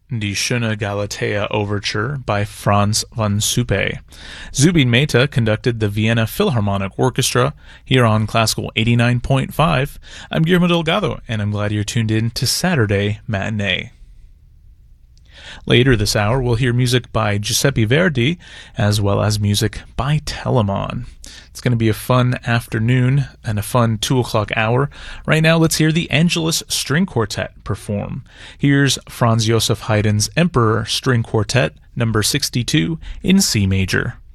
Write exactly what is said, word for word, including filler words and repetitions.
Die Schöne Galatea Overture by Franz von Suppe. Zubin Mehta conducted the Vienna Philharmonic Orchestra here on Classical eighty-nine point five. I'm Guillermo Delgado, and I'm glad you're tuned in to Saturday Matinee. Later this hour, we'll hear music by Giuseppe Verdi, as well as music by Telemann. It's going to be a fun afternoon and a fun two o'clock hour. Right now, let's hear the Angelus String Quartet perform. Here's Franz Joseph Haydn's Emperor String Quartet, number sixty-two, in C major.